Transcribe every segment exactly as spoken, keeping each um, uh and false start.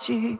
dessus.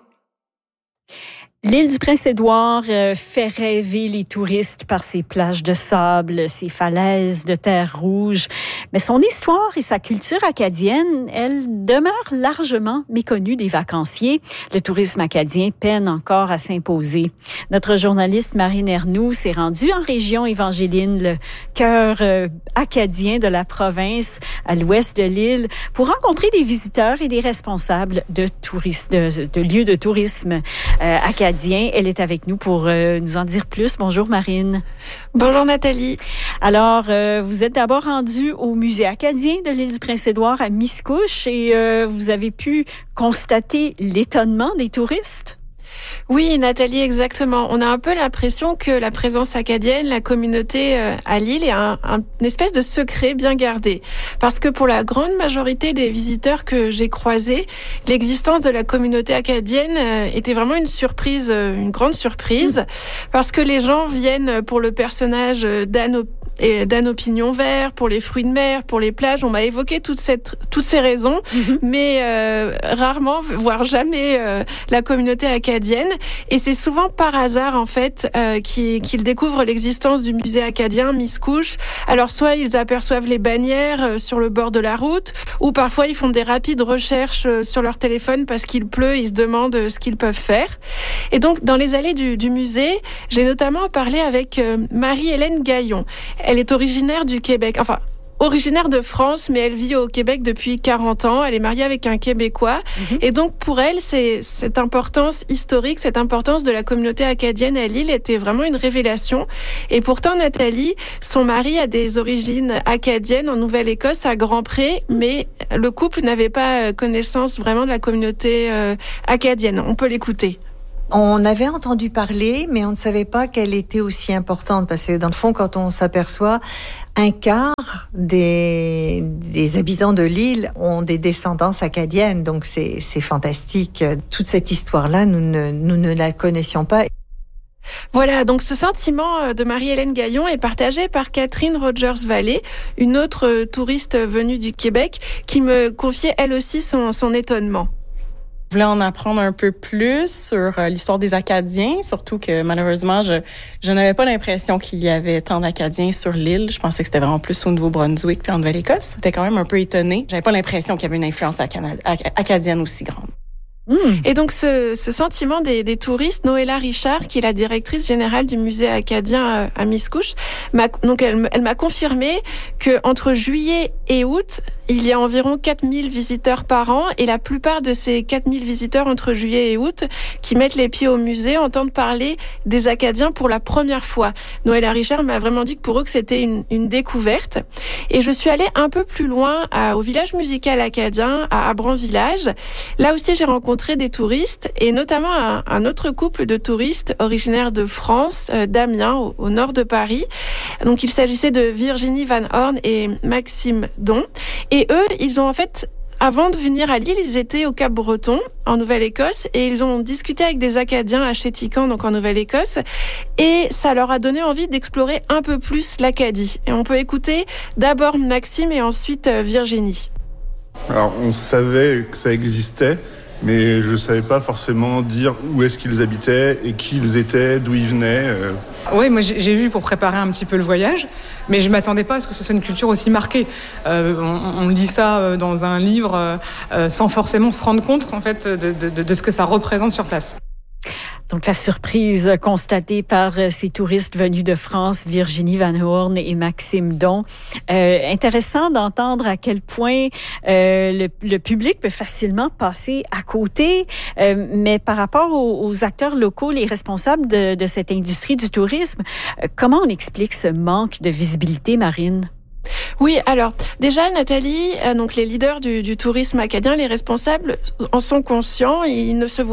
L'île du Prince-Édouard euh, fait rêver les touristes par ses plages de sable, ses falaises de terre rouge. Mais son histoire et sa culture acadienne, elles demeurent largement méconnues des vacanciers. Le tourisme acadien peine encore à s'imposer. Notre journaliste Marine Ernoult s'est rendue en région évangéline, le cœur euh, acadien de la province, à l'ouest de l'île, pour rencontrer des visiteurs et des responsables de, touristes, de, de lieux de tourisme euh, acadiens. Elle est avec nous pour euh, nous en dire plus. Bonjour Marine. Bonjour Nathalie. Alors, euh, vous êtes d'abord rendue au musée acadien de l'île du Prince-Édouard à Miscouche et euh, vous avez pu constater l'étonnement des touristes. Oui, Nathalie, exactement. On a un peu l'impression que la présence acadienne, la communauté euh, à l'île est un, un, une espèce de secret bien gardé. Parce que pour la grande majorité des visiteurs que j'ai croisés, l'existence de la communauté acadienne euh, était vraiment une surprise, euh, une grande surprise. Parce que les gens viennent pour le personnage d'Anne et d'Anne au pignon vert, pour les fruits de mer, pour les plages. On m'a évoqué toute cette, toutes ces raisons, mm-hmm. mais euh, rarement, voire jamais, euh, la communauté acadienne. Et c'est souvent par hasard, en fait, euh, qu'ils, qu'ils découvrent l'existence du musée acadien Miscouche. Alors, soit ils aperçoivent les bannières euh, sur le bord de la route, ou parfois ils font des rapides recherches euh, sur leur téléphone parce qu'il pleut, ils se demandent euh, ce qu'ils peuvent faire. Et donc, dans les allées du, du musée, j'ai notamment parlé avec euh, Marie-Hélène Gaillon. Elle est originaire du Québec, enfin, originaire de France, mais elle vit au Québec depuis quarante ans. Elle est mariée avec un Québécois. Mm-hmm. Et donc, pour elle, c'est, cette importance historique, cette importance de la communauté acadienne à l'île était vraiment une révélation. Et pourtant, Nathalie, son mari a des origines acadiennes en Nouvelle-Écosse, à Grand-Pré, mais le couple n'avait pas connaissance vraiment de la communauté euh, acadienne. On peut l'écouter. On avait entendu parler, mais on ne savait pas qu'elle était aussi importante, parce que dans le fond, quand on s'aperçoit, un quart des, des habitants de l'île ont des descendances acadiennes, donc c'est, c'est fantastique. Toute cette histoire-là, nous ne, nous ne la connaissions pas. Voilà, donc ce sentiment de Marie-Hélène Gaillon est partagé par Catherine Rogers-Vallée, une autre touriste venue du Québec, qui me confiait elle aussi son, son étonnement. Je voulais en apprendre un peu plus sur l'histoire des Acadiens, surtout que malheureusement, je, je n'avais pas l'impression qu'il y avait tant d'Acadiens sur l'île. Je pensais que c'était vraiment plus au Nouveau-Brunswick puis en Nouvelle-Écosse. J'étais quand même un peu étonnée. J'avais pas l'impression qu'il y avait une influence acana- acadienne aussi grande. Mmh. Et donc, ce, ce sentiment des, des touristes, Noëlla Richard, qui est la directrice générale du musée acadien à Miscouche, m'a, donc elle, elle m'a confirmé que entre juillet et août, il y a environ quatre mille visiteurs par an, et la plupart de ces quatre mille visiteurs entre juillet et août qui mettent les pieds au musée entendent parler des Acadiens pour la première fois. Noëlla Richard m'a vraiment dit que pour eux que c'était une, une découverte. Et je suis allée un peu plus loin à, au village musical acadien, à Abran Village. Là aussi, j'ai rencontré des touristes, et notamment un, un autre couple de touristes originaires de France, euh, d'Amiens, au, au nord de Paris. Donc, il s'agissait de Virginie Van Horn et Maxime Don. Et eux, ils ont en fait, avant de venir à l'île, ils étaient au Cap-Breton, en Nouvelle-Écosse, et ils ont discuté avec des Acadiens à Chéticamp, donc en Nouvelle-Écosse, et ça leur a donné envie d'explorer un peu plus l'Acadie. Et on peut écouter d'abord Maxime et ensuite Virginie. Alors, on savait que ça existait, mais je ne savais pas forcément dire où est-ce qu'ils habitaient et qui ils étaient, d'où ils venaient. Euh. Oui, moi j'ai vu pour préparer un petit peu le voyage, mais je ne m'attendais pas à ce que ce soit une culture aussi marquée. Euh, on, on lit ça dans un livre euh, sans forcément se rendre compte en fait, de, de, de ce que ça représente sur place. Donc, la surprise constatée par ces touristes venus de France, Virginie Van Horn et Maxime Don. Euh, intéressant d'entendre à quel point euh, le, le public peut facilement passer à côté, euh, mais par rapport aux, aux acteurs locaux, les responsables de, de cette industrie du tourisme, euh, comment on explique ce manque de visibilité, Marine? Oui, alors déjà Nathalie, euh, donc les leaders du, du tourisme acadien, les responsables en sont conscients, ils ne se voilent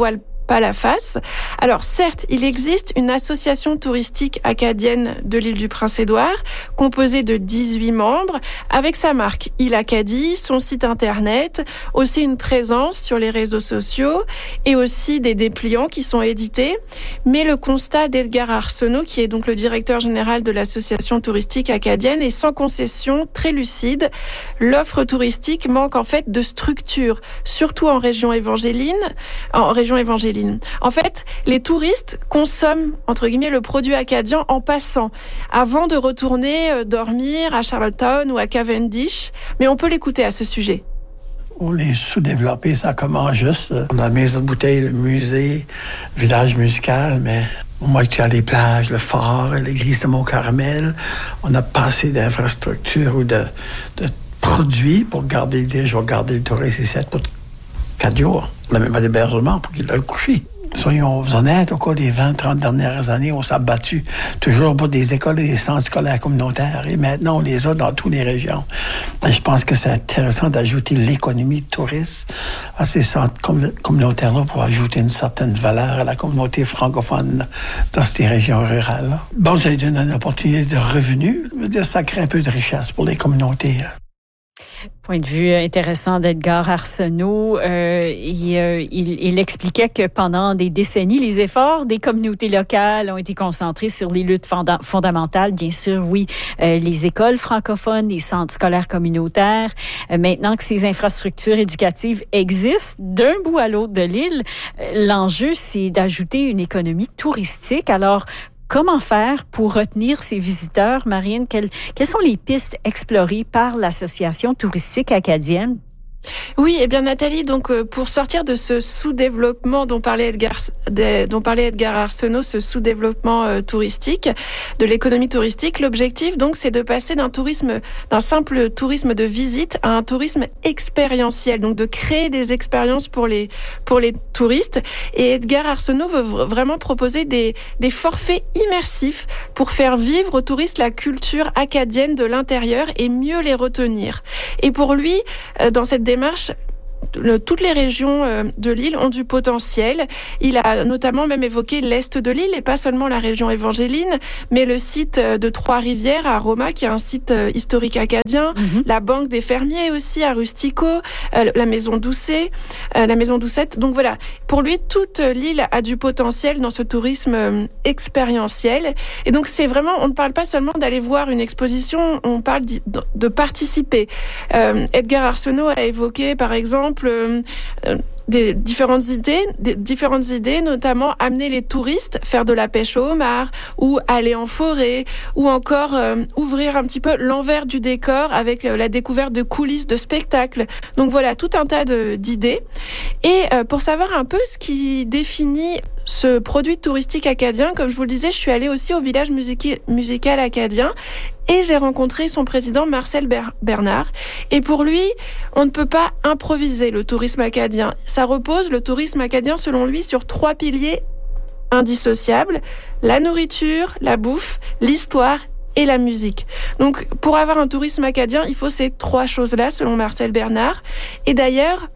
pas la face. Alors certes, il existe une association touristique acadienne de l'île du Prince-Édouard, composée de dix-huit membres, avec sa marque Île Acadie, son site internet, aussi une présence sur les réseaux sociaux et aussi des dépliants qui sont édités. Mais le constat d'Edgar Arsenault, qui est donc le directeur général de l'association touristique acadienne, est sans concession, très lucide. L'offre touristique manque en fait de structure, surtout en région évangéline. En région évangéline. En fait, les touristes consomment, entre guillemets, le produit acadien en passant, avant de retourner euh, dormir à Charlottetown ou à Cavendish. Mais on peut l'écouter à ce sujet. On est sous-développé, ça commence juste. On a la maison de bouteille, le musée, village musical, mais moi, tu as les plages, le phare, l'église de Mont-Carmel. On a pas assez d'infrastructures ou de, de produits pour garder des jours, garder le touriste ici pour quatre jours. On n'a même pas d'hébergement pour qu'il aille coucher. Soyons honnêtes, au cours des vingt trente dernières années, on s'est battu toujours pour des écoles et des centres scolaires communautaires. Et maintenant, on les a dans toutes les régions. Et je pense que c'est intéressant d'ajouter l'économie touriste à ces centres communautaires-là pour ajouter une certaine valeur à la communauté francophone dans ces régions rurales. Bon, ça donne une opportunité de revenus. Je veux dire, ça crée un peu de richesse pour les communautés. Point de vue intéressant d'Edgar Arsenault. Euh, il, euh, il, il expliquait que pendant des décennies, les efforts des communautés locales ont été concentrés sur les luttes fonda- fondamentales. Bien sûr, oui, euh, les écoles francophones, les centres scolaires communautaires. Euh, maintenant que ces infrastructures éducatives existent d'un bout à l'autre de l'île, euh, l'enjeu, c'est d'ajouter une économie touristique. Alors, comment faire pour retenir ces visiteurs, Marine? Quelles, quelles sont les pistes explorées par l'Association touristique acadienne? Oui, eh bien Nathalie, donc euh, pour sortir de ce sous-développement dont parlait Edgar, de, dont parlait Edgar Arsenault, ce sous-développement euh, touristique, de l'économie touristique, l'objectif donc c'est de passer d'un tourisme, d'un simple tourisme de visite à un tourisme expérientiel, donc de créer des expériences pour les pour les touristes. Et Edgar Arsenault veut vraiment proposer des des forfaits immersifs pour faire vivre aux touristes la culture acadienne de l'intérieur et mieux les retenir. Et pour lui, euh, dans cette démarche, le, toutes les régions euh, de l'île ont du potentiel. Il a notamment même évoqué l'est de l'île et pas seulement la région évangéline, mais le site de Trois-Rivières à Roma, qui est un site euh, historique acadien, mm-hmm. la Banque des Fermiers aussi à Rustico, euh, la Maison Doucet, euh, la Maison Doucette. Donc voilà, pour lui, toute l'île a du potentiel dans ce tourisme euh, expérientiel. Et donc c'est vraiment, on ne parle pas seulement d'aller voir une exposition, on parle de, de participer. Euh, Edgar Arsenault a évoqué par exemple Euh, euh, des différentes idées, des différentes idées, notamment amener les touristes, faire de la pêche au homard, ou aller en forêt, ou encore euh, ouvrir un petit peu l'envers du décor avec euh, la découverte de coulisses de spectacles. Donc voilà, tout un tas de, d'idées. Et euh, pour savoir un peu ce qui définit ce produit touristique acadien, comme je vous le disais, je suis allée aussi au village musici- musical acadien et j'ai rencontré son président Marcel Ber- Bernard. Et pour lui, on ne peut pas improviser le tourisme acadien. Ça repose, le tourisme acadien, selon lui, sur trois piliers indissociables: la nourriture, la bouffe, l'histoire et la musique. Donc, pour avoir un tourisme acadien, il faut ces trois choses-là, selon Marcel Bernard. Et d'ailleurs,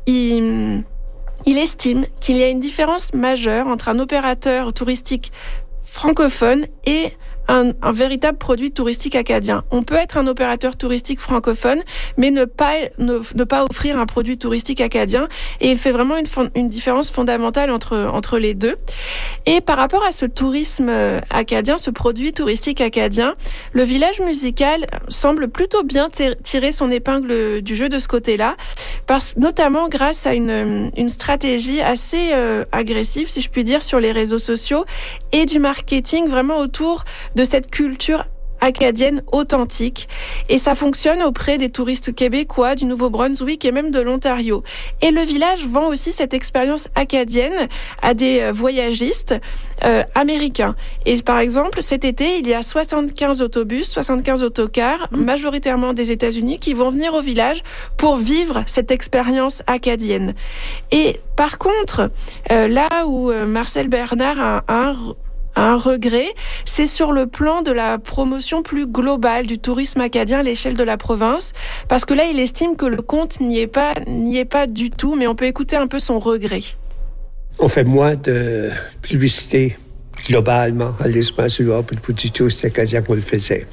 il, il estime qu'il y a une différence majeure entre un opérateur touristique francophone et Un, un véritable produit touristique acadien. On peut être un opérateur touristique francophone, mais ne pas, ne, ne pas offrir un produit touristique acadien. Et il fait vraiment une, une différence fondamentale entre, entre les deux. Et par rapport à ce tourisme acadien, ce produit touristique acadien, le village musical semble plutôt bien tirer son épingle du jeu de ce côté-là, parce, notamment grâce à une, une stratégie assez euh, agressive, si je puis dire, sur les réseaux sociaux et du marketing vraiment autour de cette culture acadienne authentique. Et ça fonctionne auprès des touristes québécois, du Nouveau-Brunswick et même de l'Ontario. Et le village vend aussi cette expérience acadienne à des voyagistes euh, américains. Et par exemple, cet été, il y a soixante-quinze autobus, soixante-quinze autocars, mmh. majoritairement des États-Unis, qui vont venir au village pour vivre cette expérience acadienne. Et par contre, euh, là où euh, Marcel Bernard a un Un regret, c'est sur le plan de la promotion plus globale du tourisme acadien à l'échelle de la province, parce que là, il estime que le compte n'y est pas, n'y est pas du tout, mais on peut écouter un peu son regret. On fait moins de publicité globalement à l'île Prince-Édouard pour le tourisme acadien qu'on le faisait.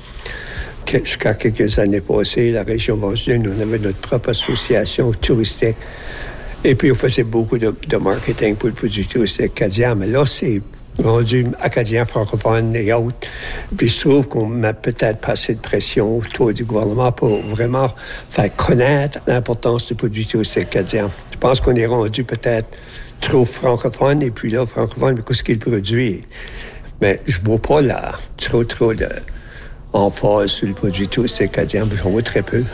Jusqu'à quelques années passées, la région Vosgien, on avait notre propre association touristique. Et puis, on faisait beaucoup de, de marketing pour le produit touristique acadien. Mais là, c'est rendu acadien, francophone et autres. Puis, je trouve qu'on met peut-être pas assez de pression autour du gouvernement pour vraiment faire connaître l'importance du produit touristique acadien. Je pense qu'on est rendu peut-être trop francophone. Et puis là, francophone, mais qu'est-ce qu'il produit? Mais je ne vois pas là trop, trop de... en phase sur le produit touristique acadien, j'en vois très peu.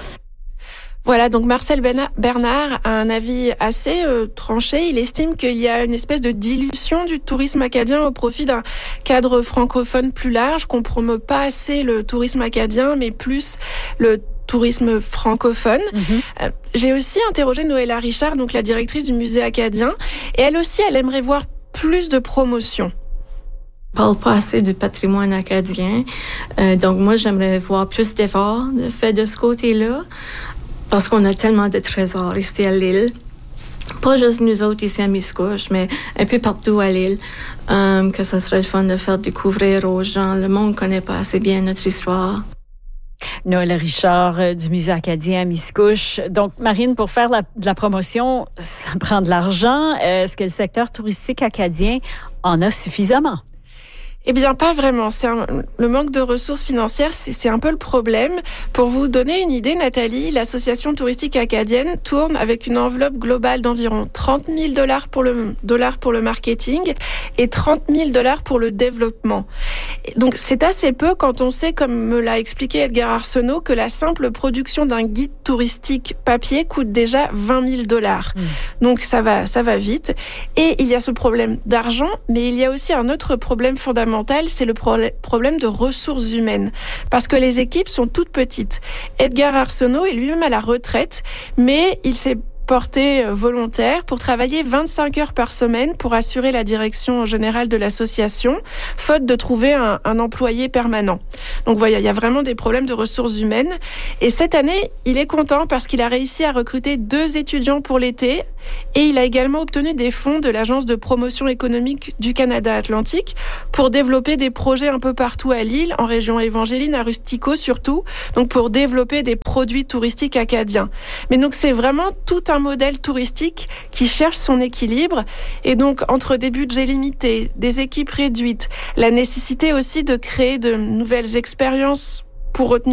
Voilà, donc Marcel Bernard a un avis assez euh, tranché. Il estime qu'il y a une espèce de dilution du tourisme acadien au profit d'un cadre francophone plus large, qu'on ne promeut pas assez le tourisme acadien, mais plus le tourisme francophone. Mm-hmm. Euh, j'ai aussi interrogé Noëlla Richard, donc la directrice du musée acadien, et elle aussi, elle aimerait voir plus de promotion. On parle pas assez du patrimoine acadien. Euh, donc, moi, j'aimerais voir plus d'efforts faits de ce côté-là, parce qu'on a tellement de trésors ici à l'île. Pas juste nous autres ici à Miscouche, mais un peu partout à l'île, euh, que ça serait le fun de faire découvrir aux gens. Le monde ne connaît pas assez bien notre histoire. Noëlla Richard euh, du Musée acadien à Miscouche. Donc, Marine, pour faire la, de la promotion, ça prend de l'argent. Est-ce que le secteur touristique acadien en a suffisamment? Eh bien, pas vraiment. C'est un, le manque de ressources financières, c'est, c'est un peu le problème. Pour vous donner une idée, Nathalie, l'association touristique acadienne tourne avec une enveloppe globale d'environ trente mille dollars pour le, dollars pour le marketing et trente mille dollars pour le développement. Donc, c'est assez peu quand on sait, comme me l'a expliqué Edgar Arsenault, que la simple production d'un guide touristique papier coûte déjà vingt mille dollars. Mmh. Donc, ça va, ça va vite. Et il y a ce problème d'argent, mais il y a aussi un autre problème fondamental, c'est le pro- problème de ressources humaines. Parce que les équipes sont toutes petites. Edgar Arsenault est lui-même à la retraite, mais il s'est porté volontaire pour travailler vingt-cinq heures par semaine pour assurer la direction générale de l'association, faute de trouver un, un employé permanent. Donc voilà, il y a vraiment des problèmes de ressources humaines. Et cette année, il est content parce qu'il a réussi à recruter deux étudiants pour l'été et il a également obtenu des fonds de l'Agence de promotion économique du Canada Atlantique pour développer des projets un peu partout à l'île, en région évangéline, à Rustico surtout, donc pour développer des produits touristiques acadiens. Mais donc c'est vraiment tout un modèle touristique qui cherche son équilibre et donc entre des budgets limités, des équipes réduites, la nécessité aussi de créer de nouvelles expériences pour retenir